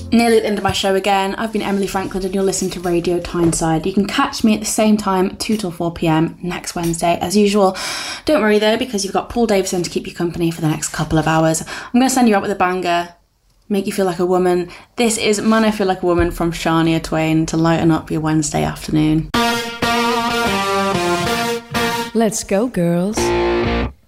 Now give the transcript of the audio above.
Nearly at the end of my show again. I've been Emily Franklin and you're listening to Radio Tyneside. You can catch me at the same time, 2 till 4pm next Wednesday as usual. Don't worry though, because you've got Paul Davison to keep you company for the next couple of hours. I'm going to send you out with a banger, make you feel like a woman. This is Man I Feel Like a Woman from Shania Twain to lighten up your Wednesday afternoon. Let's go, girls.